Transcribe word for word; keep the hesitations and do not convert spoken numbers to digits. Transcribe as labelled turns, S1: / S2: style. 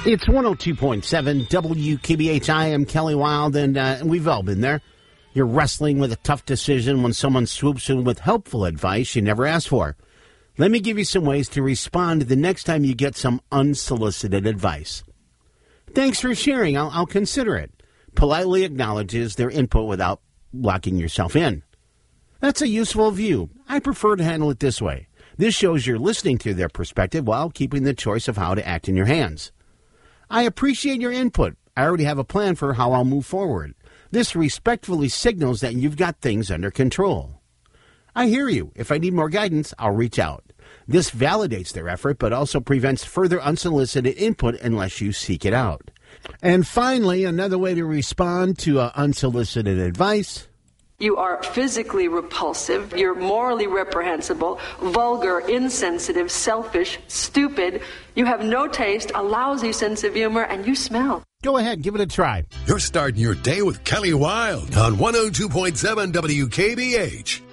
S1: It's one oh two point seven W K B H. I am Kelly Wild, and uh, we've all been there. You're wrestling with a tough decision when someone swoops in with helpful advice you never asked for. Let me give you some ways to respond the next time you get some unsolicited advice. Thanks for sharing. I'll, I'll consider it. Politely acknowledges their input without locking yourself in. That's a useful view. I prefer to handle it this way. This shows you're listening to their perspective while keeping the choice of how to act in your hands. I appreciate your input. I already have a plan for how I'll move forward. This respectfully signals that you've got things under control. I hear you. If I need more guidance, I'll reach out. This validates their effort, but also prevents further unsolicited input unless you seek it out. And finally, another way to respond to uh, unsolicited advice.
S2: You are physically repulsive, you're morally reprehensible, vulgar, insensitive, selfish, stupid, you have no taste, a lousy sense of humor, and you smell.
S1: Go ahead, give it a try.
S3: You're starting your day with Kelly Wild on one oh two point seven W K B H.